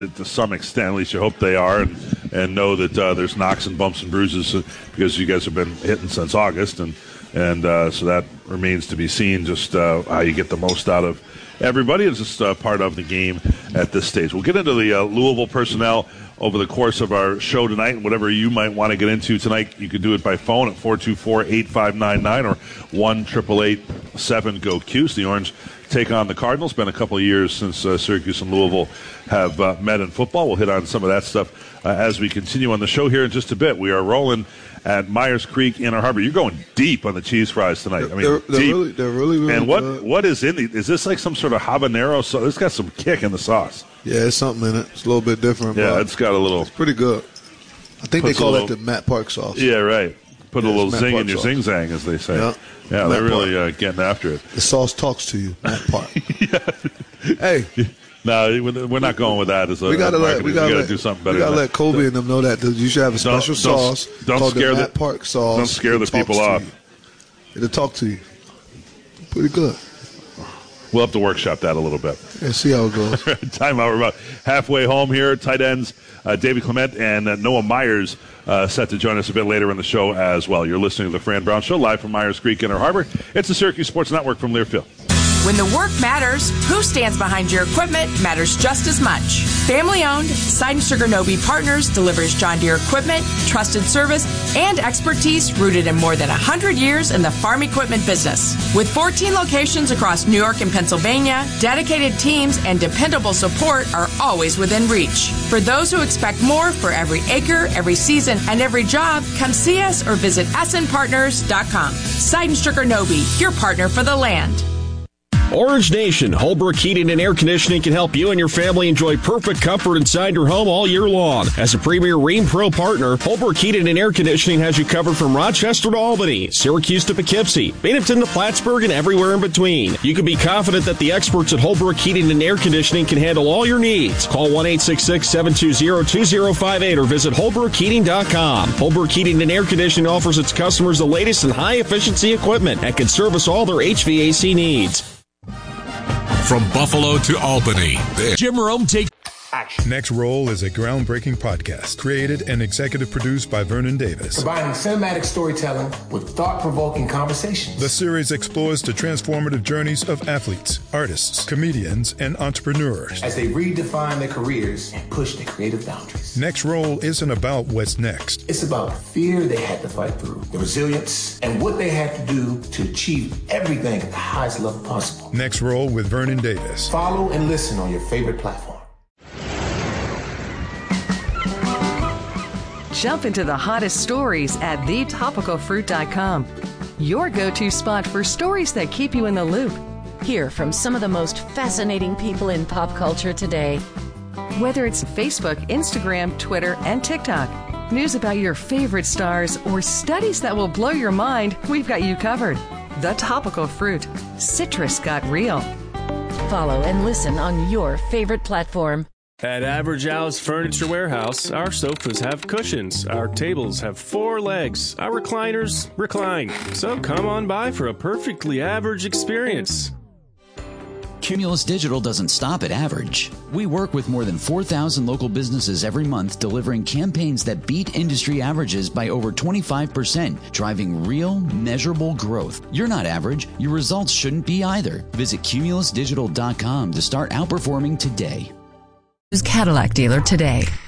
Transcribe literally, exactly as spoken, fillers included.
To some extent, at least you hope they are, and, and know that uh, there's knocks and bumps and bruises uh, because you guys have been hitting since August, and and uh, so that remains to be seen. Just uh, how you get the most out of everybody is just uh, part of the game at this stage. We'll get into the uh, Louisville personnel over the course of our show tonight, and whatever you might want to get into tonight, you can do it by phone at four two four, eight five nine nine or one eight eight eight, seven, G O Q S. The Orange take on the Cardinals. Been a couple of years since uh, Syracuse and Louisville have uh, met in football. We'll hit on some of that stuff uh, as we continue on the show here in just a bit. We are rolling at Myers Creek, Inner Harbor. You're going deep on the cheese fries tonight. I mean, they're, they're deep. Really, they're really, really And what good. what is in the? Is this like some sort of habanero sauce? It's got some kick in the sauce. Yeah, it's something in it. It's a little bit different. Yeah, but it's got a little. It's pretty good. I think they call little, that the Matt Park sauce. Yeah, right. Put yeah, a little zing Park in your sauce. zing zang, as they say. Yeah, yeah Matt they're really Park. uh, getting after it. The sauce talks to you, Matt Park. Hey. No, we're not going with that. As a, we gotta let we gotta, gotta let, do something better. We gotta than let Kobe and them know that you should have a special don't, don't, sauce don't called scare the Matt the, Park sauce. Don't scare the people off. You. It'll talk to you. Pretty good. We'll have to workshop that a little bit. Yeah, see how it goes. Time out. We're about halfway home here. Tight ends uh, David Clement and uh, Noah Myers uh, set to join us a bit later in the show as well. You're listening to the Fran Brown Show live from Myers Creek, Inner Harbor. It's the Syracuse Sports Network from Learfield. When the work matters, who stands behind your equipment matters just as much. Family-owned, Seidenstricker Partners delivers John Deere equipment, trusted service, and expertise rooted in more than one hundred years in the farm equipment business. With fourteen locations across New York and Pennsylvania, dedicated teams and dependable support are always within reach. For those who expect more for every acre, every season, and every job, come see us or visit S N partners dot com. Seidenstricker Nobe, your partner for the land. Orange Nation, Holbrook Heating and Air Conditioning can help you and your family enjoy perfect comfort inside your home all year long. As a premier Rheem Pro partner, Holbrook Heating and Air Conditioning has you covered from Rochester to Albany, Syracuse to Poughkeepsie, Binghamton to Plattsburgh, and everywhere in between. You can be confident that the experts at Holbrook Heating and Air Conditioning can handle all your needs. Call one eight six six, seven two zero, two zero five eight or visit holbrook heating dot com. Holbrook Heating and Air Conditioning offers its customers the latest and high-efficiency equipment and can service all their H V A C needs. From Buffalo to Albany, Jim Rome take action. Next Roll is a groundbreaking podcast created and executive produced by Vernon Davis. Combining cinematic storytelling with thought-provoking conversations. The series explores the transformative journeys of athletes, artists, comedians, and entrepreneurs as they redefine their careers and push their creative boundaries. Next Roll isn't about what's next. It's about the fear they had to fight through, the resilience, and what they had to do to achieve everything at the highest level possible. Next Roll with Vernon Davis. Follow and listen on your favorite platform. Jump into the hottest stories at the topical fruit dot com. Your go-to spot for stories that keep you in the loop. Hear from some of the most fascinating people in pop culture today. Whether it's Facebook, Instagram, Twitter, and TikTok, news about your favorite stars, or studies that will blow your mind, we've got you covered. The Topical Fruit. Citrus got real. Follow and listen on your favorite platform. At Average Al's Furniture Warehouse, our sofas have cushions, our tables have four legs, our recliners recline. So come on by for a perfectly average experience. Cumulus Digital doesn't stop at average. We work with more than four thousand local businesses every month, delivering campaigns that beat industry averages by over twenty-five percent, driving real, measurable growth. You're not average. Your results shouldn't be either. Visit cumulus digital dot com to start outperforming today. Cadillac dealer today.